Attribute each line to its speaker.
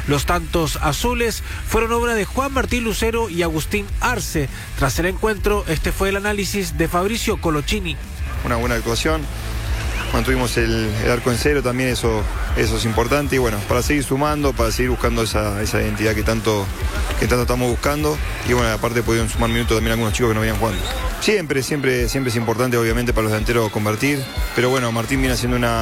Speaker 1: Los tantos azules fueron obra de Juan Martín Lucero y Agustín Arce. Tras el encuentro, este fue el análisis de Fabricio Colochini.
Speaker 2: Una buena actuación, mantuvimos el arco en cero, también eso es importante, y bueno, para seguir sumando, para seguir buscando esa identidad que tanto estamos buscando, y bueno, aparte pudieron sumar minutos también algunos chicos que no venían jugando. Siempre es importante, obviamente, para los delanteros convertir, pero bueno, Martín viene haciendo una